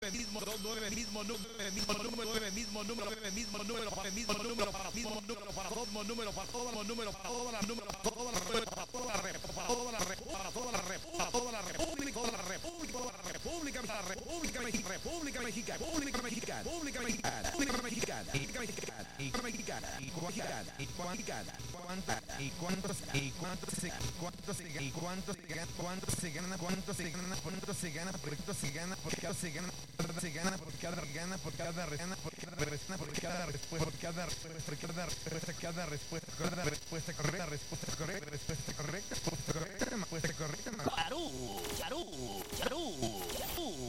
mismo 29 mismo número mismo número 9 mismo número 9 mismo número para mismo número para mismo número para todo número para todos los números para todas las números para todas las para toda la red para toda la red para toda la red para toda la república la república la república la república mexicana república mexicana república mexicana república mexicana república mexicana y mexicana y cuánta y cuántos y cuántos se gana y cuánto se gana cuánto se gana cuánto se gana cuánto se gana cuánto se gana por cada se gana por cada gana por cada respuesta por cada respuesta por cada respuesta correcta respuesta correcta